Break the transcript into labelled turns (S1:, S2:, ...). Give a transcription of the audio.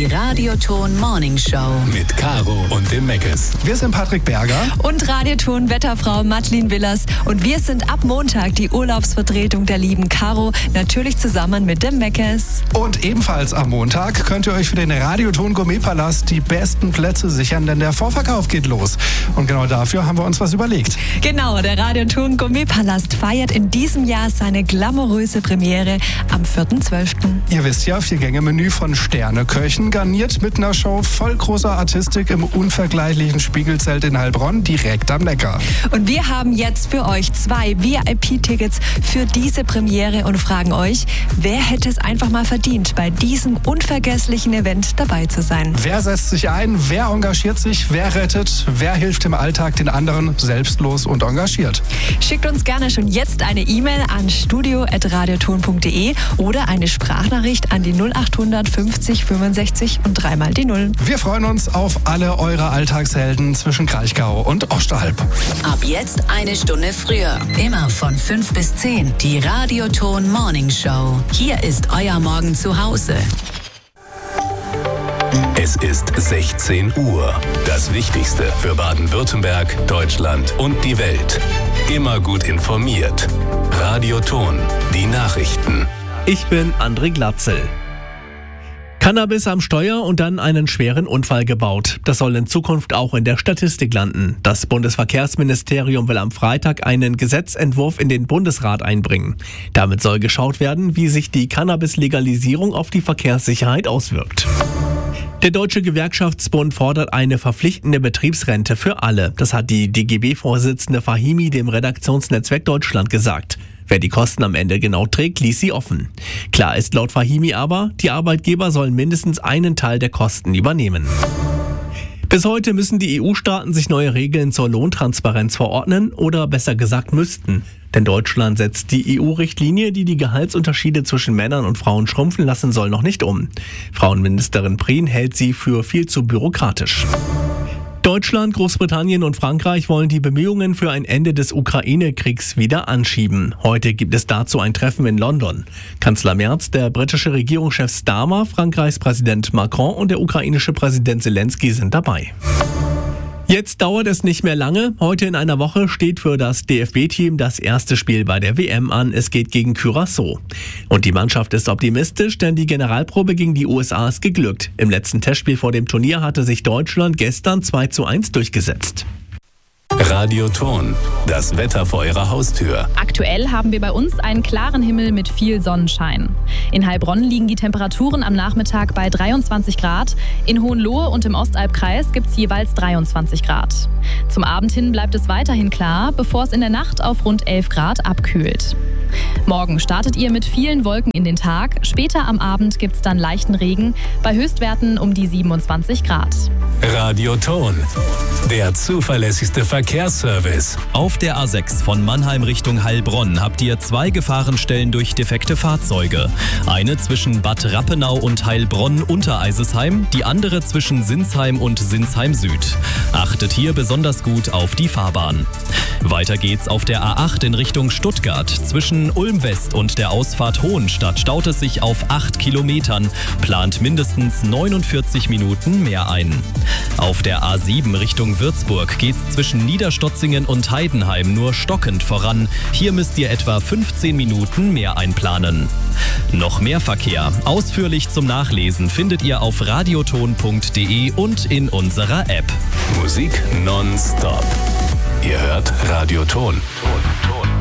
S1: Die Radioton Morning Show.
S2: Mit Caro und dem Meckes.
S3: Wir sind Patrick Berger
S4: und Radioton-Wetterfrau Madeleine Willers. Und wir sind ab Montag die Urlaubsvertretung der lieben Caro, natürlich zusammen mit dem Meckes.
S3: Und ebenfalls am Montag könnt ihr euch für den Radioton Gourmetpalast die besten Plätze sichern, denn der Vorverkauf geht los. Und genau dafür haben wir uns was überlegt.
S4: Genau, der Radioton Gourmetpalast feiert in diesem Jahr seine glamouröse Premiere am 4.12.
S3: Ihr wisst ja, 4-Gänge-Menü von Sterneköchen, garniert mit einer Show voll großer Artistik im unvergleichlichen Spiegelzelt in Heilbronn, direkt am Neckar.
S4: Und wir haben jetzt für euch 2 VIP-Tickets für diese Premiere und fragen euch, wer hätte es einfach mal verdient, bei diesem unvergesslichen Event dabei zu sein?
S3: Wer setzt sich ein, wer engagiert sich, wer rettet, wer hilft im Alltag den anderen selbstlos und engagiert?
S4: Schickt uns gerne schon jetzt eine E-Mail an studio@radioton.de oder eine Sprachnachricht an die 0800 50 65 und 3 mal die 0.
S3: Wir freuen uns auf alle eure Alltagshelden zwischen Kraichgau und Ostalb.
S1: Ab jetzt eine Stunde früher. Immer von 5 bis 10. Die Radioton Morning Show. Hier ist euer Morgen zu Hause.
S2: Es ist 16 Uhr. Das Wichtigste für Baden-Württemberg, Deutschland und die Welt. Immer gut informiert. Radioton, die Nachrichten.
S5: Ich bin André Glatzel. Cannabis am Steuer und dann einen schweren Unfall gebaut. Das soll in Zukunft auch in der Statistik landen. Das Bundesverkehrsministerium will am Freitag einen Gesetzentwurf in den Bundesrat einbringen. Damit soll geschaut werden, wie sich die Cannabis-Legalisierung auf die Verkehrssicherheit auswirkt. Der Deutsche Gewerkschaftsbund fordert eine verpflichtende Betriebsrente für alle. Das hat die DGB-Vorsitzende Fahimi dem Redaktionsnetzwerk Deutschland gesagt. Wer die Kosten am Ende genau trägt, ließ sie offen. Klar ist laut Fahimi aber, die Arbeitgeber sollen mindestens einen Teil der Kosten übernehmen. Bis heute müssen die EU-Staaten sich neue Regeln zur Lohntransparenz verordnen oder besser gesagt müssten. Denn Deutschland setzt die EU-Richtlinie, die die Gehaltsunterschiede zwischen Männern und Frauen schrumpfen lassen soll, noch nicht um. Frauenministerin Prien hält sie für viel zu bürokratisch. Deutschland, Großbritannien und Frankreich wollen die Bemühungen für ein Ende des Ukraine-Kriegs wieder anschieben. Heute gibt es dazu ein Treffen in London. Kanzler Merz, der britische Regierungschef Starmer, Frankreichs Präsident Macron und der ukrainische Präsident Zelensky sind dabei. Jetzt dauert es nicht mehr lange. Heute in einer Woche steht für das DFB-Team das erste Spiel bei der WM an. Es geht gegen Curaçao. Und die Mannschaft ist optimistisch, denn die Generalprobe gegen die USA ist geglückt. Im letzten Testspiel vor dem Turnier hatte sich Deutschland gestern 2:1 durchgesetzt.
S2: Radioton, das Wetter vor eurer Haustür.
S6: Aktuell haben wir bei uns einen klaren Himmel mit viel Sonnenschein. In Heilbronn liegen die Temperaturen am Nachmittag bei 23 Grad. In Hohenlohe und im Ostalbkreis gibt es jeweils 23 Grad. Zum Abend hin bleibt es weiterhin klar, bevor es in der Nacht auf rund 11 Grad abkühlt. Morgen startet ihr mit vielen Wolken in den Tag. Später am Abend gibt es dann leichten Regen, bei Höchstwerten um die 27 Grad.
S2: Radioton, der zuverlässigste Verkehrsservice.
S7: Auf der A6 von Mannheim Richtung Heilbronn habt ihr 2 Gefahrenstellen durch defekte Fahrzeuge. Eine zwischen Bad Rappenau und Heilbronn-Untereisesheim, die andere zwischen Sinsheim und Sinsheim Süd. Achtet hier besonders gut auf die Fahrbahn. Weiter geht's auf der A8 in Richtung Stuttgart. Zwischen Ulm West und der Ausfahrt Hohenstadt staut es sich auf 8 Kilometern. Plant mindestens 49 Minuten mehr ein. Auf der A7 Richtung Würzburg geht's zwischen Niederstotzingen und Heidenheim nur stockend voran. Hier müsst ihr etwa 15 Minuten mehr einplanen. Noch mehr Verkehr, ausführlich zum Nachlesen, findet ihr auf radioton.de und in unserer App.
S2: Musik nonstop. Ihr hört Radioton.